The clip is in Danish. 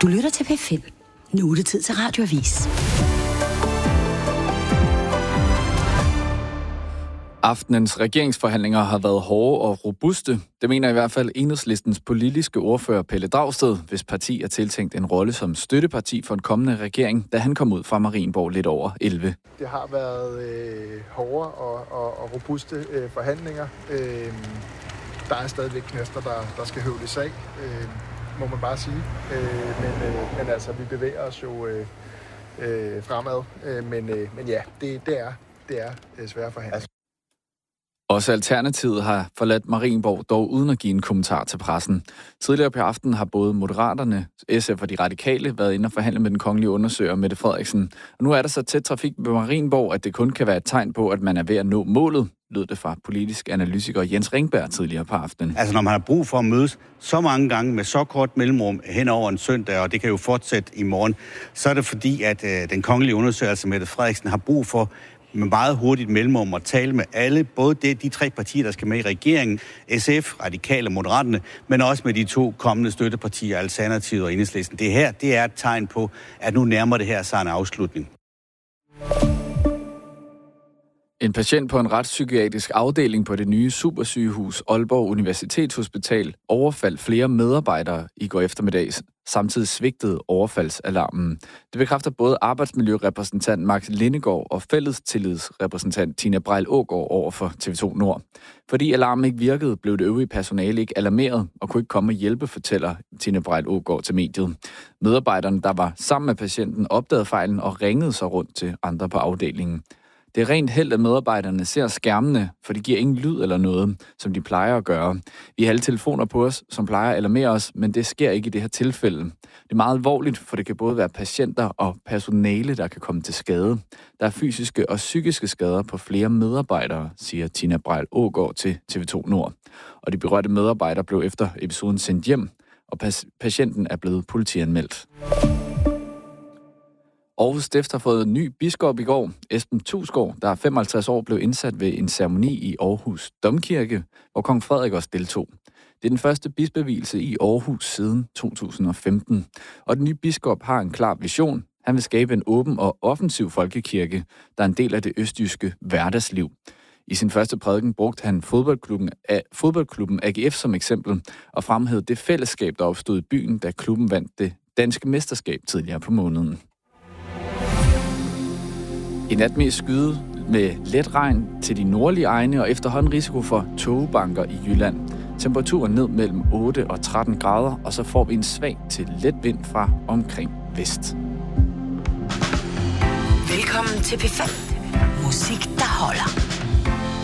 Du lytter til P5. Nu er det tid til Radioavis. Aftenens regeringsforhandlinger har været hårde og robuste. Det mener i hvert fald Enhedslistens politiske ordfører Pelle Dragsted, hvis parti er tiltænkt en rolle som støtteparti for en kommende regering, da han kom ud fra Marienborg lidt over 11. Det har været hårde og robuste forhandlinger. Der er stadigvæk knaster, der skal høvles af, må man bare sige. Men altså, vi bevæger os jo fremad. Men ja, det er svære forhandlinger. Også Alternativet har forladt Marienborg, dog uden at give en kommentar til pressen. Tidligere på aftenen har både Moderaterne, SF og de Radikale været inde og forhandle med den kongelige undersøger Mette Frederiksen. Og nu er der så tæt trafik ved Marienborg, at det kun kan være et tegn på, at man er ved at nå målet, lød det fra politisk analytiker Jens Ringberg tidligere på aftenen. Altså når man har brug for at mødes så mange gange med så kort mellemrum hen over en søndag, og det kan jo fortsætte i morgen, så er det fordi, at den kongelige undersøger, altså Mette Frederiksen, har brug for med meget hurtigt mellemrum at tale med alle, både de tre partier, der skal med i regeringen, SF, Radikale og Moderaterne, men også med de to kommende støttepartier, Alternativet og Enhedslisten. Det her, det er et tegn på, at nu nærmer det her sig en afslutning. En patient på en retspsykiatrisk afdeling på det nye supersygehus Aalborg Universitetshospital overfaldt flere medarbejdere i går eftermiddag. Samtidig svigtede overfaldsalarmen. Det bekræfter både arbejdsmiljørepræsentant Max Lindegaard og fællestillidsrepræsentant Tina Brejl Aagaard over for TV2 Nord. Fordi alarmen ikke virkede, blev det øvrige personale ikke alarmeret og kunne ikke komme og hjælpe, fortæller Tina Brejl Aagaard til mediet. Medarbejderne, der var sammen med patienten, opdagede fejlen og ringede sig rundt til andre på afdelingen. Det er rent held, at medarbejderne ser skærmene, for de giver ingen lyd eller noget, som de plejer at gøre. Vi har alle telefoner på os, som plejer at alarmere os, men det sker ikke i det her tilfælde. Det er meget alvorligt, for det kan både være patienter og personale, der kan komme til skade. Der er fysiske og psykiske skader på flere medarbejdere, siger Tina Brejl Aagaard til TV2 Nord. Og de berørte medarbejdere blev efter episoden sendt hjem, og patienten er blevet politianmeldt. Aarhus Stift har fået en ny biskop i går. Esben Thusgaard, der er 55 år, blev indsat ved en ceremoni i Aarhus Domkirke, hvor kong Frederik også deltog. Det er den første bispevielse i Aarhus siden 2015. Og den nye biskop har en klar vision. Han vil skabe en åben og offensiv folkekirke, der er en del af det østjyske hverdagsliv. I sin første prædiken brugte han fodboldklubben AGF som eksempel, og fremhævede det fællesskab, der opstod i byen, da klubben vandt det danske mesterskab tidligere på måneden. I nat mest skyde med let regn til de nordlige egne og efterhånden risiko for tågebanker i Jylland. Temperaturen ned mellem 8 og 13 grader, og så får vi en svag til let vind fra omkring vest. Velkommen til P5. Musik, der holder.